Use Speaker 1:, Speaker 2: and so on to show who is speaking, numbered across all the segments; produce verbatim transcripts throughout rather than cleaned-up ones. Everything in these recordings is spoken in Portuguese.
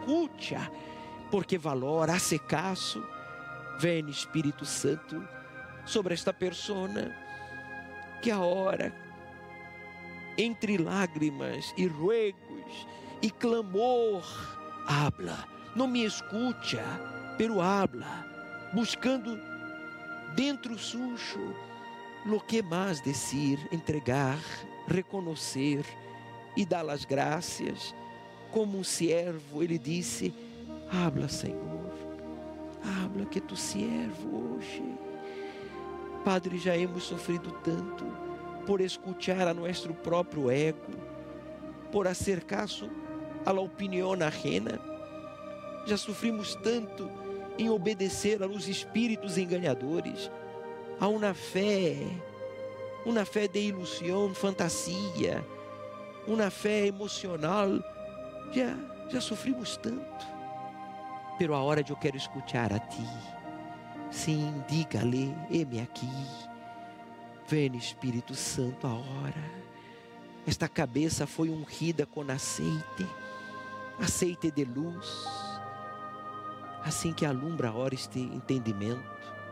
Speaker 1: escucha, porque valor, hace caso. Vem Espírito Santo sobre esta persona que agora, entre lágrimas e ruegos e clamor, habla, não me escucha, pero habla, buscando dentro suyo lo que mais decir, entregar, reconhecer e dar as graças. Como um servo, ele disse: habla, Senhor, habla que tu siervo hoje. Padre, já hemos sofrido tanto por escuchar a nosso próprio ego, por hacer caso a la opinião ajena. Já sofrimos tanto em obedecer a los espíritos enganadores, a uma fé, uma fé de ilusão, fantasia, uma fé emocional. Já, já sofrimos tanto. Pero agora eu quero escutar a ti. Sim, diga-lhe, heme aqui. Vem Espírito Santo agora. Esta cabeça foi ungida com aceite, aceite de luz, assim que alumbra agora este entendimento,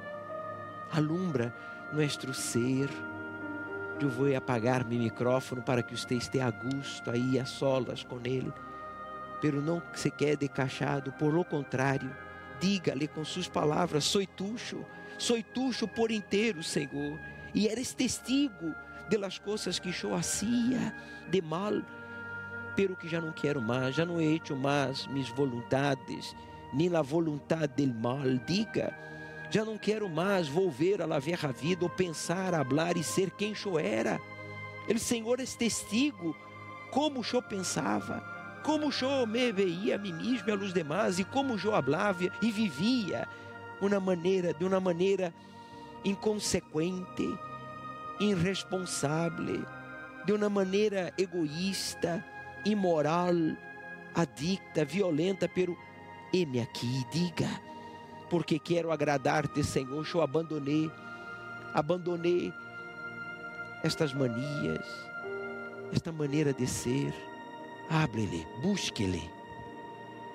Speaker 1: alumbra nosso ser. Eu vou apagar meu microfone para que você esteja a gosto aí a solas com ele, pero não se quede cachado, por lo contrário, diga-lhe com suas palavras: soy tuyo, soy tuyo por inteiro, Senhor, e eres testigo de las coisas que eu hacía de mal, pero que já não quero mais, já não he hecho mais mis voluntades, nem la voluntad del mal. Diga: já não quero mais volver a la vieja vida, ou pensar, hablar e ser quem eu era. O Senhor é testigo como eu pensava, como eu me veia a mim mesmo e a los demás, e como eu falava e vivia uma maneira, de uma maneira inconsequente, irresponsável, de uma maneira egoísta, imoral, adicta, violenta. Pero heme aqui, diga, porque quero agradar-te, Senhor. Eu abandonei, abandonei estas manias, esta maneira de ser. Abre-lhe, busque-lhe,